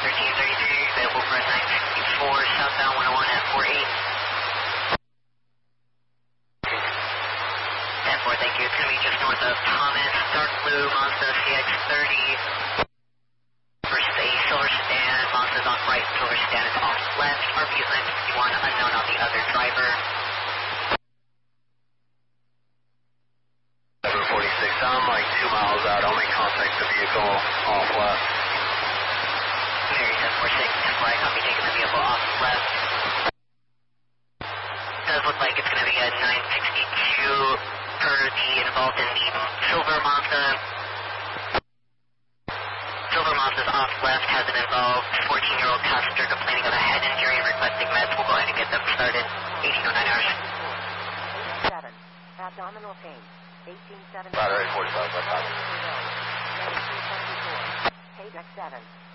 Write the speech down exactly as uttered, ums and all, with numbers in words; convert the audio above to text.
thirteen thirty-three, available for nine sixty-four, southbound one oh one at four eight. ten four, thank you. It's going to be just north of Thomas, dark blue, Mazda C X thirty. Versus a silver sedan, Mazda's off right, silver sedan is off left. R P is nine sixty-one, unknown on the other driver. seven forty-six, I'm like two miles out. I'll make contact with the vehicle off left. Mary ten four six, ten four, I copy, taking the vehicle off left. Does look like it's going to be a nine sixty-two per the involved in the silver Mazda. Silver Mazda's off left, has an involved fourteen-year-old passenger complaining of a head injury and requesting meds. We'll go ahead and get them started. eighteen oh nine hours. seven, abdominal pain. eighteen seventy. Battery forty-five, that's fine. nineteen seventy-four. Page seven.